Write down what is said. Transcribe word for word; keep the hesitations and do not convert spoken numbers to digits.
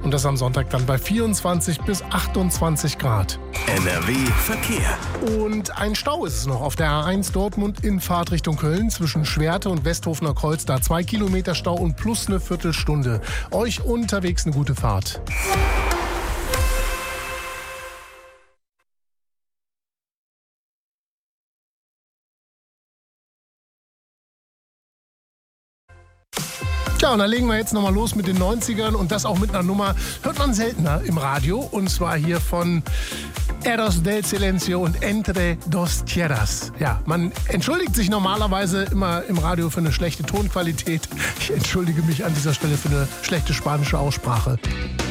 und das am Sonntag dann bei vierundzwanzig bis achtundzwanzig Grad. N R W Verkehr. Und ein Stau ist es noch auf der A eins Dortmund in Fahrtrichtung Köln zwischen Schwerte und Westhofener Kreuz. Da zwei Kilometer Stau und plus eine Viertelstunde. Euch unterwegs eine gute Fahrt. Ja, und dann legen wir jetzt nochmal los mit den neunzigern und das auch mit einer Nummer, hört man seltener im Radio, und zwar hier von Eros del Silencio und Entre dos Tierras. Ja, man entschuldigt sich normalerweise immer im Radio für eine schlechte Tonqualität. Ich entschuldige mich an dieser Stelle für eine schlechte spanische Aussprache.